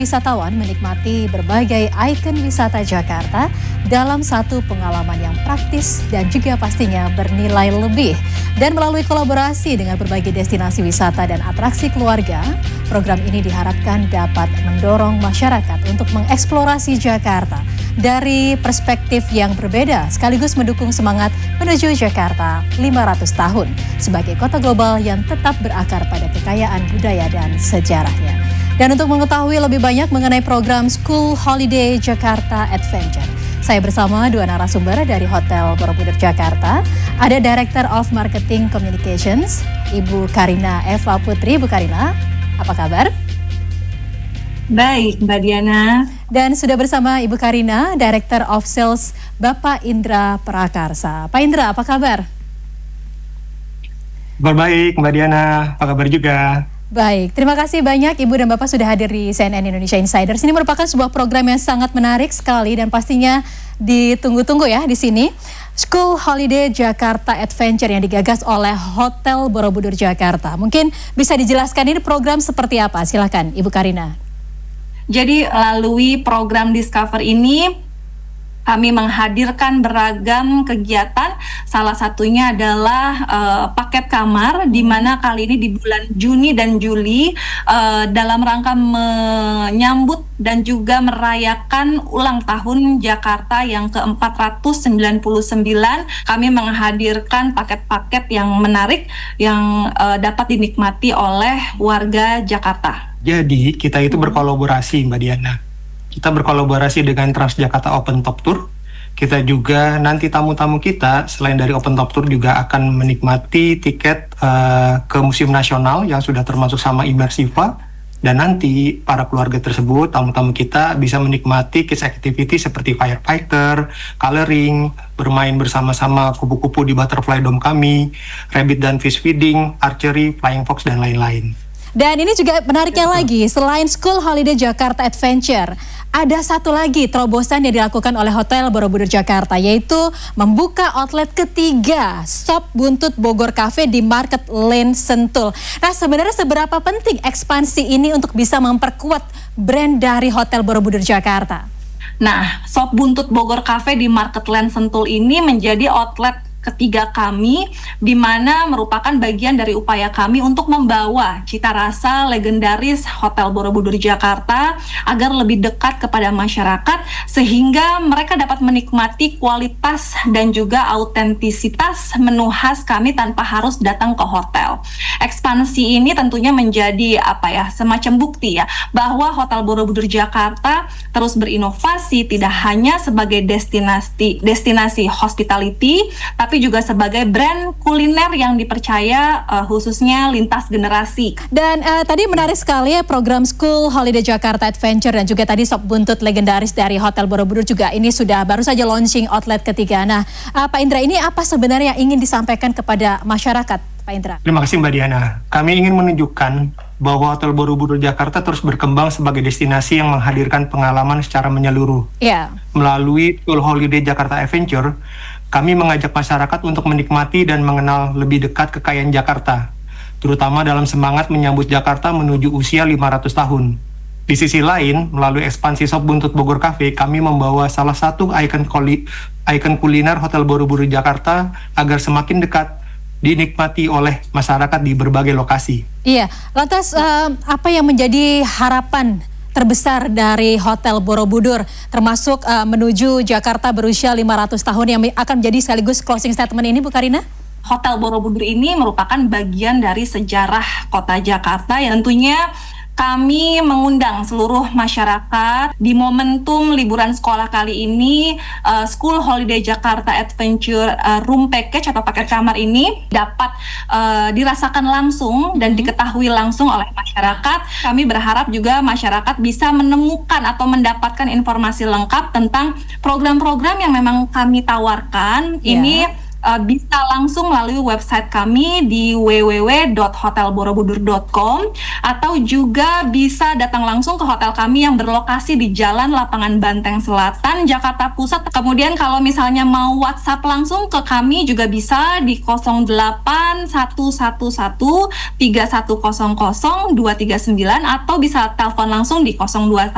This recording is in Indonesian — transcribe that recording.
Wisatawan menikmati berbagai ikon wisata Jakarta dalam satu pengalaman yang praktis dan juga pastinya bernilai lebih. Dan melalui kolaborasi dengan berbagai destinasi wisata dan atraksi keluarga, program ini diharapkan dapat mendorong masyarakat untuk mengeksplorasi Jakarta dari perspektif yang berbeda, sekaligus mendukung semangat menuju Jakarta 500 tahun sebagai kota global yang tetap berakar pada kekayaan budaya dan sejarahnya. Dan untuk mengetahui lebih banyak mengenai program School Holiday Jakarta Adventure, saya bersama dua narasumber dari Hotel Borobudur Jakarta. Ada Director of Marketing Communications, Ibu Karina Eva Putri. Bu Karina, apa kabar? Baik, Mbak Diana. Dan sudah bersama Ibu Karina, Director of Sales, Bapak Indra Prakarsa. Pak Indra, apa kabar? Baik, Mbak Diana. Apa kabar juga? Baik, terima kasih banyak Ibu dan Bapak sudah hadir di CNN Indonesia Insiders. Ini merupakan sebuah program yang sangat menarik sekali dan pastinya ditunggu-tunggu ya di sini. School Holiday Jakarta Adventure yang digagas oleh Hotel Borobudur Jakarta. Mungkin bisa dijelaskan ini program seperti apa? Silakan Ibu Karina. Jadi melalui program Discover ini kami menghadirkan beragam kegiatan, salah satunya adalah paket kamar, di mana kali ini di bulan Juni dan Juli dalam rangka menyambut dan juga merayakan ulang tahun Jakarta yang ke-499, kami menghadirkan paket-paket yang menarik yang dapat dinikmati oleh warga Jakarta. Jadi kita itu berkolaborasi, Mbak Diana. Kita berkolaborasi dengan Transjakarta Open Top Tour. Kita juga nanti tamu-tamu kita selain dari Open Top Tour juga akan menikmati tiket ke Museum Nasional yang sudah termasuk sama Imersiva. Dan nanti para keluarga tersebut, tamu-tamu kita bisa menikmati kids activity seperti firefighter, coloring, bermain bersama-sama kupu-kupu di Butterfly Dome kami, rabbit dan fish feeding, archery, flying fox, dan lain-lain. Dan ini juga menariknya lagi, selain School Holiday Jakarta Adventure, ada satu lagi terobosan yang dilakukan oleh Hotel Borobudur Jakarta, yaitu membuka outlet ketiga Sop Buntut Bogor Cafe di Market Lane Sentul. Nah, sebenarnya seberapa penting ekspansi ini untuk bisa memperkuat brand dari Hotel Borobudur Jakarta? Nah, Sop Buntut Bogor Cafe di Market Lane Sentul ini menjadi outlet ketiga kami, di mana merupakan bagian dari upaya kami untuk membawa cita rasa legendaris Hotel Borobudur Jakarta agar lebih dekat kepada masyarakat, sehingga mereka dapat menikmati kualitas dan juga autentisitas menu khas kami tanpa harus datang ke hotel. Ekspansi ini tentunya menjadi semacam bukti ya, bahwa Hotel Borobudur Jakarta terus berinovasi tidak hanya sebagai destinasi hospitality, tapi juga sebagai brand kuliner yang dipercaya khususnya lintas generasi. Dan tadi menarik sekali ya program School Holiday Jakarta Adventure dan juga tadi Sop Buntut legendaris dari Hotel Borobudur juga ini sudah baru saja launching outlet ketiga. Nah, Pak Indra, ini apa sebenarnya yang ingin disampaikan kepada masyarakat, Pak Indra? Terima kasih Mbak Diana. Kami ingin menunjukkan bahwa Hotel Borobudur Jakarta terus berkembang sebagai destinasi yang menghadirkan pengalaman secara menyeluruh. Yeah. Melalui School Holiday Jakarta Adventure, kami mengajak masyarakat untuk menikmati dan mengenal lebih dekat kekayaan Jakarta, terutama dalam semangat menyambut Jakarta menuju usia 500 tahun. Di sisi lain, melalui ekspansi Sop Buntut Bogor Cafe, kami membawa salah satu ikon kuliner Hotel Borobudur Jakarta agar semakin dekat dinikmati oleh masyarakat di berbagai lokasi. Iya, lantas apa yang menjadi harapan terbesar dari Hotel Borobudur, termasuk menuju Jakarta berusia 500 tahun yang akan menjadi sekaligus closing statement ini, Bu Karina? Hotel Borobudur ini merupakan bagian dari sejarah kota Jakarta yang tentunya kami mengundang seluruh masyarakat di momentum liburan sekolah kali ini. School Holiday Jakarta Adventure Room Package atau paket kamar ini dapat dirasakan langsung dan diketahui langsung oleh masyarakat. Kami berharap juga masyarakat bisa menemukan atau mendapatkan informasi lengkap tentang program-program yang memang kami tawarkan. Ini bisa langsung melalui website kami di www.hotelborobudur.com atau juga bisa datang langsung ke hotel kami yang berlokasi di Jalan Lapangan Banteng Selatan, Jakarta Pusat. Kemudian kalau misalnya mau WhatsApp langsung ke kami juga bisa di 081113100 239 atau bisa telepon langsung di 021